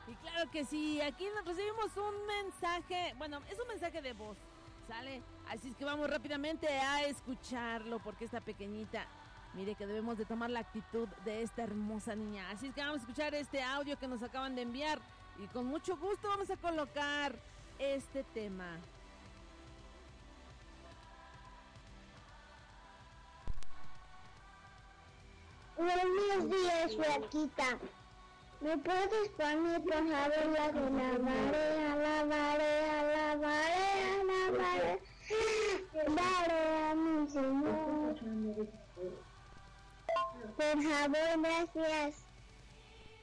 Y claro que sí, aquí nos recibimos un mensaje, bueno, es un mensaje de voz, ¿sale? Así es que vamos rápidamente a escucharlo porque esta pequeñita, mire que debemos de tomar la actitud de esta hermosa niña. Así es que vamos a escuchar este audio que nos acaban de enviar y con mucho gusto vamos a colocar este tema. Buenos días, Flaquita. ¿Me puedes poner por favor la de la marea, la marea, la marea, la marea? Marea, mi señor. Por favor, gracias.